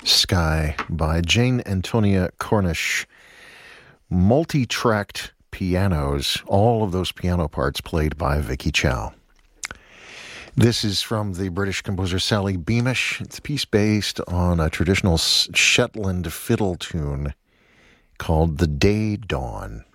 Sky by Jane Antonia Cornish. Multi-tracked pianos, all of those piano parts played by Vicky Chow. This is from the British composer Sally Beamish. It's a piece based on a traditional Shetland fiddle tune called The Day Dawn.